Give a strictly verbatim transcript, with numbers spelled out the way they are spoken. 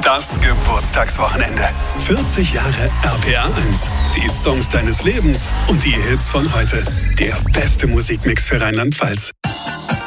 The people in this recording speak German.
Das Geburtstagswochenende. vierzig Jahre R P R eins. Die Songs deines Lebens und die Hits von heute. Der beste Musikmix für Rheinland-Pfalz.